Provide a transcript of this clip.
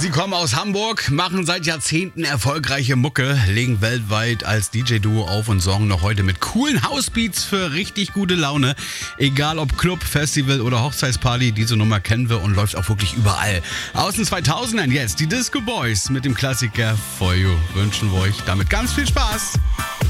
Sie kommen aus Hamburg, machen seit Jahrzehnten erfolgreiche Mucke, legen weltweit als DJ-Duo auf und sorgen noch heute mit coolen Housebeats für richtig gute Laune. Egal ob Club, Festival oder Hochzeitsparty, diese Nummer kennen wir und läuft auch wirklich überall. Aus den 2000ern jetzt die Disco Boys mit dem Klassiker For You. Wünschen wir euch damit ganz viel Spaß.